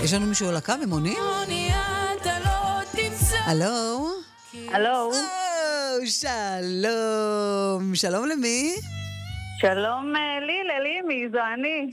יש לנו מישהו על הקו, הם עונים? הלו? הלו. שלום. שלום למי? שלום לימי, זו אני.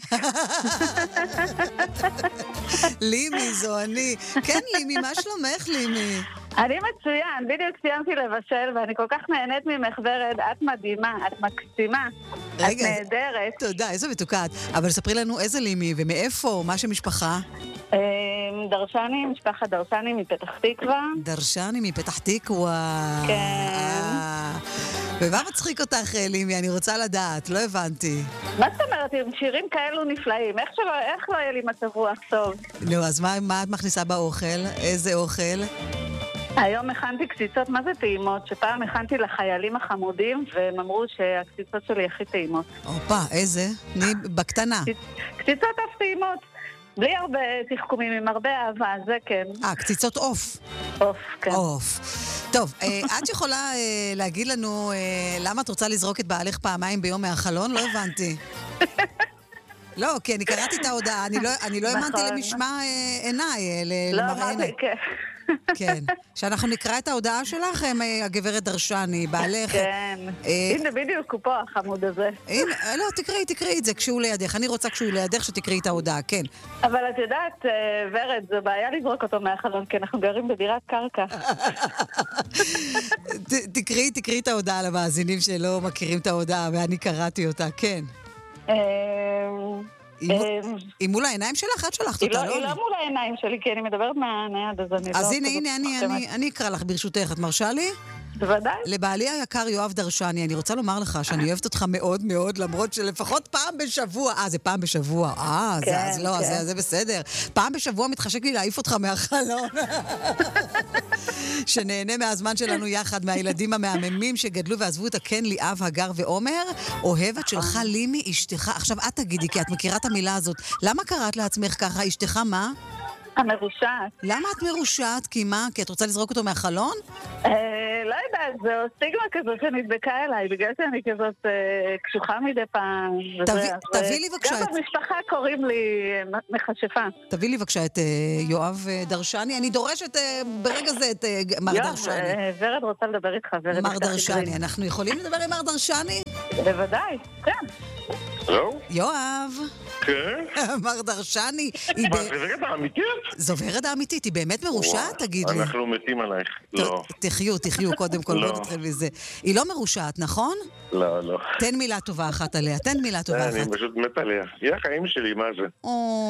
לימי, זו אני. כן, לימי, מה שלומך, לימי? אני מצוין, בדיוק סיימתי לבשל, ואני כל כך נהנית ממך ורד, את מדהימה, את מקסימה, את נהדרת. תודה, איזה מתוקת. אבל ספרי לנו איזה לימי ומאיפה, מה שמשפחה? דרשני, משפחת דרשני מפתח תקווה. דרשני מפתח תקווה. כן. ומה מצחיק אותך, לימי? אני רוצה לדעת, לא הבנתי. מה זאת אומרת, עם שירים כאלו נפלאים? איך לא יהיה לי מצב רוח טוב? לא, אז מה את מכניסה באוכל? איזה אוכל? היום הכנתי קציצות, מה זה טעימות? שפעם הכנתי לחיילים החמודים, והם אמרו שהקציצות שלי הכי טעימות. אופה, איזה? בקטנה. קציצות אף טעימות. בלי הרבה תחכומים, עם הרבה אהבה, זה כן. קציצות עוף. עוף, כן. עוף. טוב, את יכולה להגיד לנו למה את רוצה לזרוק את בעלך פעמיים ביום מהחלון? לא הבנתי. לא, כי אני קראתי את ההודעה, אני לא האמנתי למשמע עיניי, למראה עיניי. כן. כן. שאנחנו נקרא את ההודעה שלך, הגברת דרשני, בעלך. כן. הנה בדיוק הוא פה, החמוד הזה. הנה, לא, תקראי את זה כשהוא לידך. אני רוצה כשהוא לידך שתקראי את ההודעה, כן. אבל את יודעת, ורד, זו בעיה לזרוק אותו מהחלון, כי אנחנו גרים בדירת קרקע. תקראי את ההודעה למאזינים שלא מכירים את ההודעה, ואני קראתי אותה, כן. היא מול העיניים שלך? את שלחת אותה, לא? היא לא מול העיניים שלי, כי אני מדברת מהנייד, אז אני לא... אז הנה, אני אקרא לך ברשותך, את מרשה לי? בוודאי. לבעלי היקר יואב דרשני, אני רוצה לומר לך שאני אוהבת אותך מאוד מאוד, למרות שלפחות פעם בשבוע, זה פעם בשבוע, אז לא, זה בסדר. פעם בשבוע מתחשק לי להעיף אותך מהחלון. שנהנה מהזמן שלנו יחד, מהילדים המהממים שגדלו ועזבו את הקן ליאב, הגר ועומר, אוהבת שלך לימי, אשתך. עכשיו את תגידי, כי את מכירה את המילה הזאת, למה קראת לעצמך ככה, אשתך מה? המרושעת. למה את מרושעת? כי מה? כי את רוצה לזרוק אותו מהחלון? לא יודעת, זו סטיגמה כזאת שנדבקה אליי, בגלל שאני כזאת קשוחה מדי פעם. תביא לי בבקשה גם במשפחה קוראים לי מכשפה. תביא לי בבקשה את יואב דרשני. אני דורשת ברגע זה את מר דרשני. ורד רוצה לדבר איתך. מר דרשני, אנחנו יכולים לדבר עם מר דרשני? בוודאי, כן. יואב. כן? מר דרשני. מה, זה ורד האמיתית? זו ורד האמיתית, היא באמת מרושעת, תגיד לי. אנחנו מתים עלייך, לא. תחיו, קודם כל, בוא נתחיל מזה. היא לא מרושעת, נכון? לא. תן מילה טובה אחת עליה, תן מילה טובה אחת. אני פשוט מת עליה. היא החיים שלי, מה זה?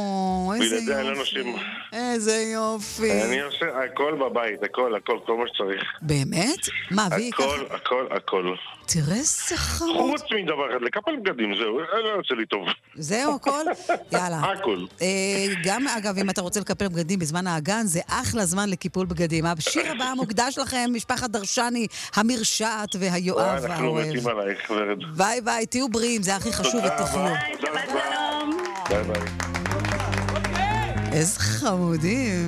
איזה יופי. אני עושה הכל בבית, הכל, כל מה שצריך. באמת? מה, והיא ככה? הכל. תראה איזה חמוד. חוץ מדבר אחד, לקפל בגדים, זהו, לא יוצא לי טוב. זהו הכל? יאללה. הכל. גם אגב, אם אתה רוצה לקפל בגדים בזמן האגן, זה אחלה זמן לקיפול בגדים. השיר הבא מוקדש לכם, משפחת דרשני, המרשעת והיואב. אנחנו מתים עלייך, ורד. ביי ביי, תהיו בריאים, זה הכי חשוב ותחיו. ביי ביי. איזה חמודים.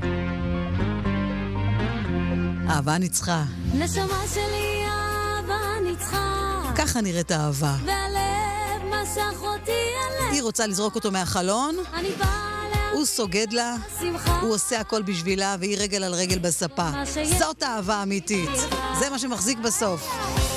אהבה ניצחה. נשמה שלי אהבה ניצחה. ככה נראית אהבה. והלב משך אותי אליי. היא רוצה לזרוק אותו מהחלון. אני באה הוא סוגד לה. שמחה. הוא עושה הכל בשבילה והיא רגל על רגל בספה. זאת אהבה אמיתית. זה מה שמחזיק בסוף.